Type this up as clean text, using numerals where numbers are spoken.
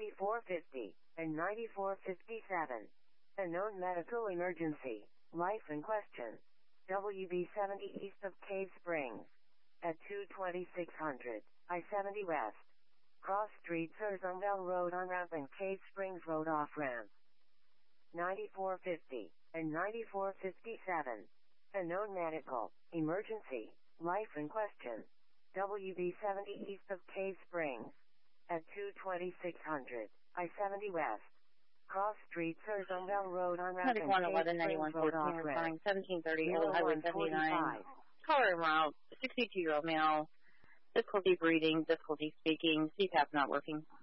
9450 and 9457. A known medical emergency. Life in question. WB70 east of Cave Springs. At 22600 I-70 West. Cross Street, Sursumville Road on-ramp and Cave Springs Road off-ramp. 9450 and 9457. A known medical emergency. Life in question. WB70 east of Cave Springs. At 22600 I-70 West. Cross Street, Sursumville Road on-ramp and Cave Springs Road off-ramp. 1730 Old Highway 79. Caller route, 62-year-old male. Difficulty breathing, difficulty speaking, CPAP not working.